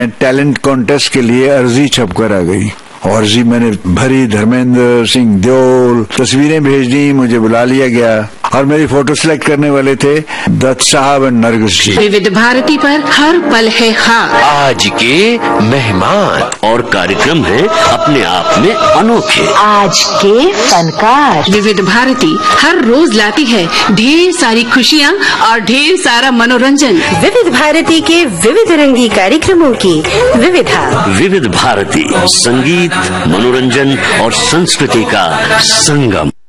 Talent contest के लिए अर्जी छपकर आ गई और जी मैंने भरी, धर्मेंद्र सिंह देओल, तस्वीरें भेज दी, मुझे बुला लिया गया और मेरी फोटो सिलेक्ट करने वाले थे दत्त साहब और नरगिस जी। विविध भारती पर हर पल है खास। आज के मेहमान और कार्यक्रम है अपने आप में अनोखे। आज के फनकार। विविध भारती हर रोज लाती है ढेर सारी खुशियाँ और ढेर सारा मनोरंजन। विविध भारती के विविध रंगी कार्यक्रमों की विविधा। विविध भारती, संगीत, मनोरंजन और संस्कृति का संगम।